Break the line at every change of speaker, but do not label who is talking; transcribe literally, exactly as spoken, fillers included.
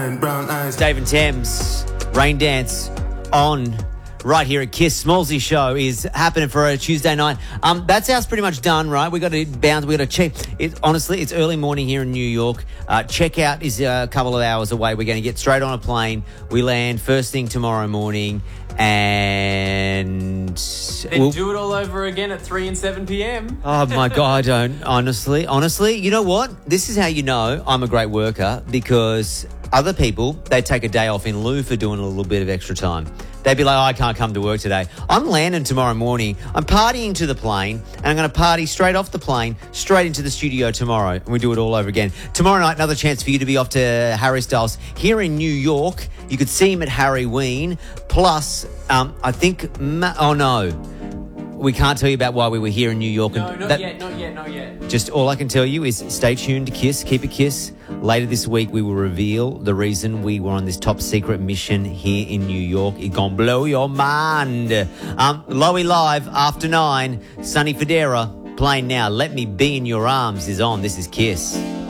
Brown eyes.
Dave and Thames, Rain Dance on right here at Kiss. Smallsy show is happening for a Tuesday night. Um, that's ours pretty much done, right? We got to bounce. We got to check. It, honestly, it's early morning here in New York. Uh, checkout is a couple of hours away. We're going to get straight on a plane. We land first thing tomorrow morning, and
Then
we'll,
do it all over again at three and seven p.m.
oh my God, I don't. Honestly, honestly, you know what? This is how you know I'm a great worker, because other people, they take a day off in lieu for doing a little bit of extra time. They'd be like, oh, I can't come to work today. I'm landing tomorrow morning. I'm partying to the plane, and I'm going to party straight off the plane, straight into the studio tomorrow, and we do it all over again. Tomorrow night, another chance for you to be off to Harry Styles here in New York. You could see him at Harry Ween. Plus, um, I think, Ma- oh no, we can't tell you about why we were here in New York.
No,
and
not
that,
yet, not yet, not yet.
Just all I can tell you is stay tuned to Kiss, keep it Kiss. Later this week, we will reveal the reason we were on this top secret mission here in New York. It's gonna blow your mind. Um, Lowy Live, after nine, Sonny Fodera, playing now. Let Me Be in Your Arms is on. This is Kiss.